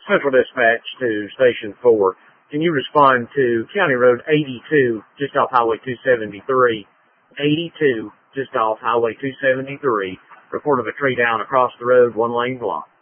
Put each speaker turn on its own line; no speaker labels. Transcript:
Central Dispatch to Station 4. Can you respond to County Road 82, just off Highway 273? 82, just off Highway 273. Report of a tree down across the road, 1 lane block.